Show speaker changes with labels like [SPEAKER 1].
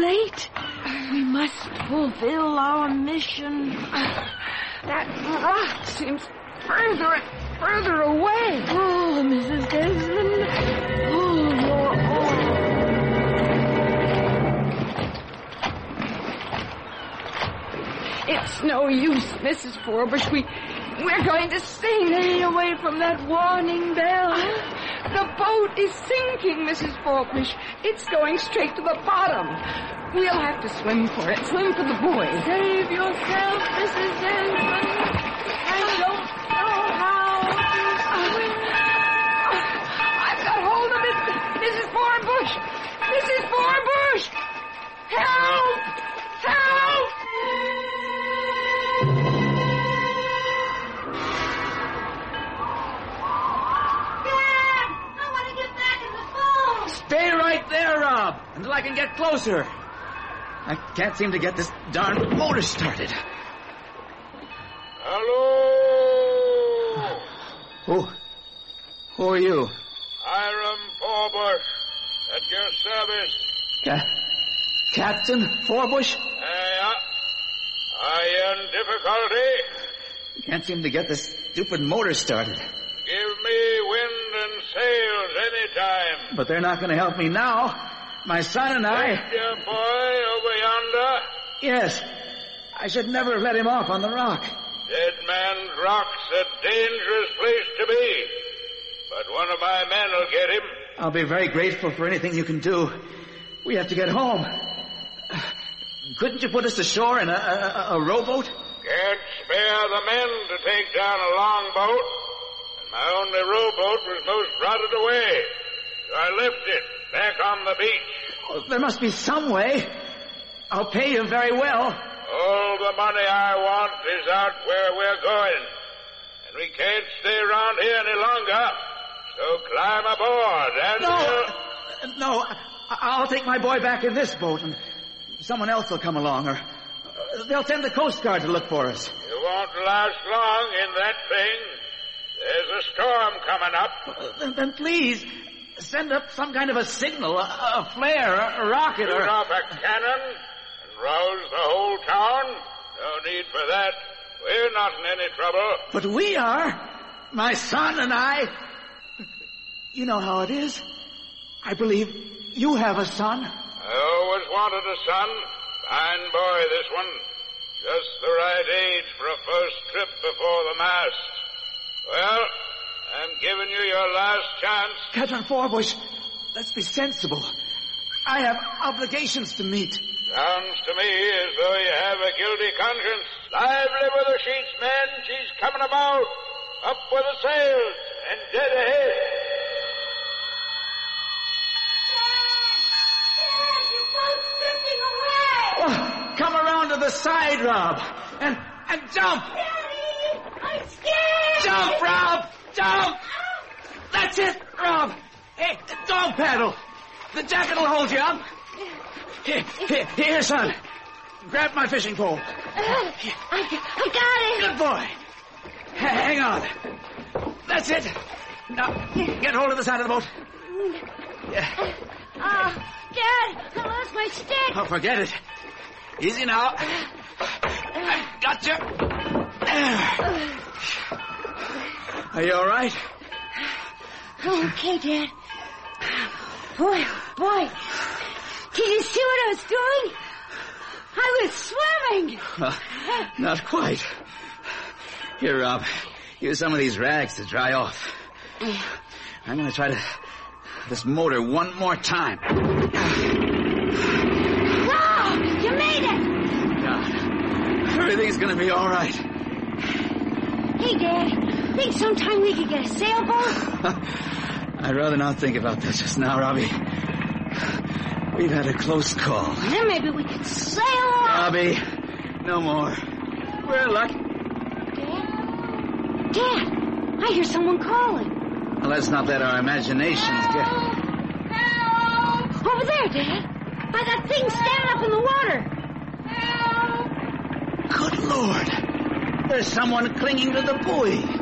[SPEAKER 1] late. We must fulfill our mission. That rock seems further and further away. Oh, Mrs. Desmond. Oh, you're all. It's no use, Mrs. Forbush. We're going to stay away from that warning bell. The boat is sinking, Mrs. Forbush. It's going straight to the bottom. We'll have to swim for it. Swim for the boy. Save yourself, Mrs. Desmond. I don't know how to swim. I've got hold of it. Mrs. Forbush. Mrs. Forbush. Help! Help!
[SPEAKER 2] Stay right there, Rob, until I can get closer. I can't seem to get this darn motor started.
[SPEAKER 3] Hello?
[SPEAKER 2] Who are you?
[SPEAKER 3] Hiram Forbush, at your service.
[SPEAKER 2] Captain Forbush?
[SPEAKER 3] Yeah. Are you in difficulty?
[SPEAKER 2] Can't seem to get this stupid motor started.
[SPEAKER 3] Give me wind and sails any time.
[SPEAKER 2] But they're not going to help me now. My son and I...
[SPEAKER 3] Is your boy over yonder?
[SPEAKER 2] Yes. I should never have let him off on the rock.
[SPEAKER 3] Dead Man's Rock's a dangerous place to be. But one of my men will get him.
[SPEAKER 2] I'll be very grateful for anything you can do. We have to get home. Couldn't you put us ashore in a rowboat?
[SPEAKER 3] Can't spare the men to take down a longboat. My only rowboat was most rotted away. So I left it back on the beach.
[SPEAKER 2] Well, there must be some way. I'll pay you very well.
[SPEAKER 3] All the money I want is out where we're going. And we can't stay around here any longer. So climb aboard and...
[SPEAKER 2] No, I'll take my boy back in this boat and someone else will come along or they'll send the Coast Guard to look for us.
[SPEAKER 3] You won't last long in that thing. There's a storm coming up.
[SPEAKER 2] Then please, send up some kind of a signal, a flare, a rocket,
[SPEAKER 3] Shoot off a cannon and rouse the whole town. No need for that. We're not in any trouble.
[SPEAKER 2] But we are. My son and I. You know how it is. I believe you have a son.
[SPEAKER 3] I always wanted a son. Fine boy, this one. Just the right age for a first trip before the mast. Well, I'm giving you your last chance.
[SPEAKER 2] Captain Forbush, let's be sensible. I have obligations to meet.
[SPEAKER 3] Sounds to me as though you have a guilty conscience. Lively with the sheets, men. She's coming about. Up with the sails and dead ahead.
[SPEAKER 1] Dad, your boat's drifting away.
[SPEAKER 2] Oh, come around to the side, Rob, and jump.
[SPEAKER 1] Daddy, I'm scared.
[SPEAKER 2] Jump, Rob! Jump! That's it, Rob! Hey, dog paddle! The jacket will hold you up. Here, son. Grab my fishing pole.
[SPEAKER 1] I got it.
[SPEAKER 2] Good boy. Hang on. That's it. Now, get hold of the side of the boat.
[SPEAKER 1] Dad, I lost my stick.
[SPEAKER 2] Oh, forget it. Easy now. I've got you. Are you all right?
[SPEAKER 1] Okay, Dad. Boy. Did you see what I was doing? I was swimming.
[SPEAKER 2] Not quite. Here, Rob. Use some of these rags to dry off. I'm going to try this motor one more time.
[SPEAKER 1] Wow! You made it!
[SPEAKER 2] God, everything's going to be all right.
[SPEAKER 1] Hey, Dad. Think sometime we could get a sailboat?
[SPEAKER 2] I'd rather not think about this just now, Robbie. We've had a close call.
[SPEAKER 1] Then maybe we could sail off.
[SPEAKER 2] Robbie, no more. We're lucky.
[SPEAKER 1] Dad, I hear someone calling.
[SPEAKER 2] Well, let's not let our imaginations get...
[SPEAKER 1] Help! Over there, Dad. By that thing standing up in the water.
[SPEAKER 2] Help! Good Lord. There's someone clinging to the buoy.